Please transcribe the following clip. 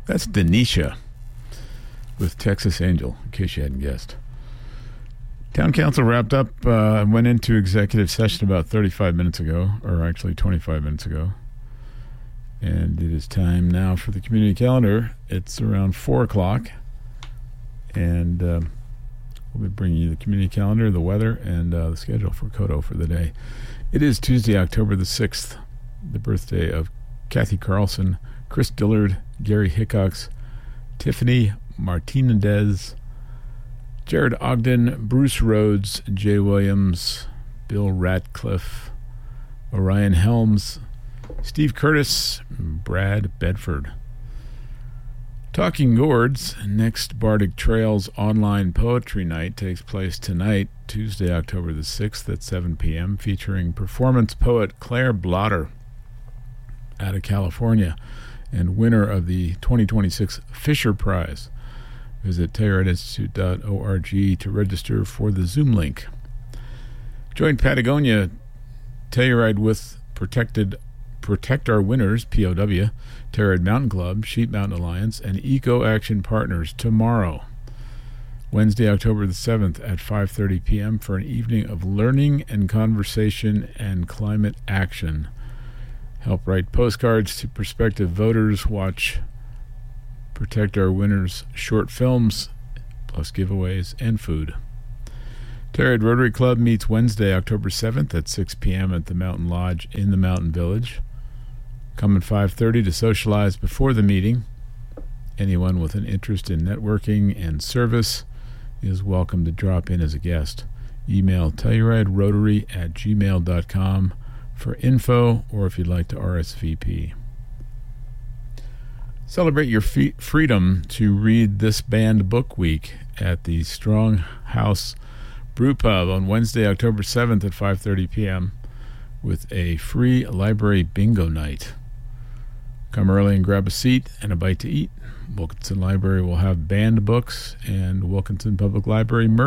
That's Denisha with Texas Angel, in case you hadn't guessed. Town Council wrapped up and went into executive session about 35 minutes ago, or actually 25 minutes ago. And it is time now for the community calendar. It's around 4 o'clock. And we'll be bringing you the community calendar, the weather, and the schedule for Koto for the day. It is Tuesday, October the 6th, the birthday of Kathy Carlson, Chris Dillard, Gary Hickox, Tiffany Martinez, Jared Ogden, Bruce Rhodes, Jay Williams, Bill Ratcliffe, Orion Helms, Steve Curtis, Brad Bedford. Talking Gourds, next Bardic Trails online poetry night takes place tonight, Tuesday, October the 6th at 7 p.m., featuring performance poet Claire Blotter out of California and winner of the 2026 Fisher Prize. Visit TelluriteInstitute.org to register for the Zoom link. Join Patagonia Telluride with Protect Our Winners, POW, Telluride Mountain Club, Sheep Mountain Alliance, and Eco Action Partners tomorrow, Wednesday, October the 7th at 5:30 p.m. for an evening of learning and conversation and climate action. Help write postcards to prospective voters, watch Protect Our Winners short films, plus giveaways and food. Telluride Rotary Club meets Wednesday, October 7th at 6 p.m. at the Mountain Lodge in the Mountain Village. Come at 5:30 to socialize before the meeting. Anyone with an interest in networking and service is welcome to drop in as a guest. Email TellurideRotary@gmail.com for info, or if you'd like to RSVP. Celebrate your freedom to read this banned book week at the Strong House Brew Pub on Wednesday, October 7th at 5:30 p.m. with a free library bingo night. Come early and grab a seat and a bite to eat. Wilkinson Library will have banned books, and Wilkinson Public Library merch